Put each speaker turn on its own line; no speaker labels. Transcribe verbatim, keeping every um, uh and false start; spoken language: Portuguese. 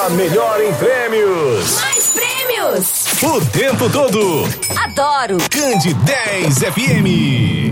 melhor em prêmios.
Mais prêmios.
O tempo todo.
Adoro.
Cande dez F M.